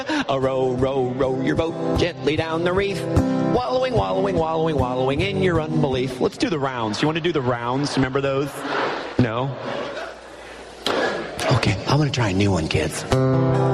Row, row, row your boat gently down the reef. Wallowing, wallowing, wallowing, wallowing in your unbelief. Let's do the rounds. You want to do the rounds? Remember those? No? Okay, I'm going to try a new one, kids.